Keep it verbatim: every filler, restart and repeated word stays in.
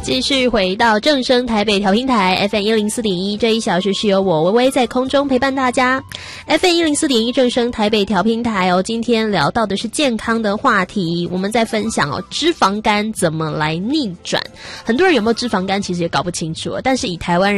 继续回到正声台北调频台 F M 一零四点一，这一小时是由我微微在空中陪伴大家。F M 一零四点一正声台北调频台哦，今天聊到的是健康的话题，我们在分享哦，脂肪肝怎么来逆转。很多人有没有脂肪肝其实也搞不清楚，但是以台湾人